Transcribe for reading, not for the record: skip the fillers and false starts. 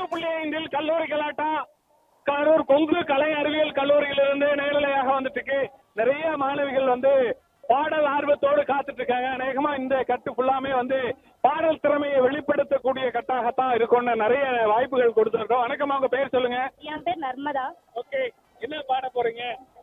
100.5 கல்லூரி கலாட்டா கரூர் கொங்கு கலை அறிவியல் கல்லூரியிலிருந்து நேரலையாக வந்துட்டு இருக்கு. நிறைய மாணவிகள் வந்து பாடல் ஆர்வத்தோடு காத்துட்டு இருக்காங்க. அநேகமா இந்த கட்டு ஃபுல்லாமே வந்து பாடல் திறமையை வெளிப்படுத்தக்கூடிய கட்டாகத்தான் இருக்கும்னு நிறைய வாய்ப்புகள் கொடுத்துருக்கோம். வணக்கம், உங்க பேர் சொல்லுங்க. என் பேர் நர்மதா. ஓகே, என்ன பாட போறீங்க?